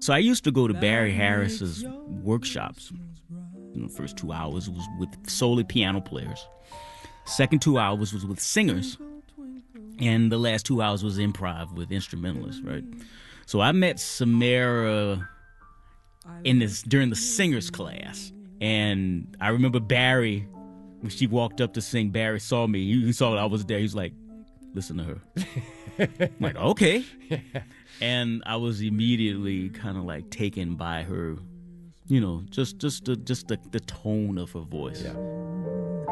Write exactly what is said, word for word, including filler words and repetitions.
So I used to go to Barry Harris's workshops. In the first two hours was with solely piano players. Second two hours was with singers. And the last two hours was improv with instrumentalists, right? So I met Samara in this during the singers class. And I remember Barry, when she walked up to sing, Barry saw me. He, he saw that I was there. He was like, listen to her. I'm like, okay. And I was immediately kind of like taken by her, you know, just just the, just the, the tone of her voice. Yeah.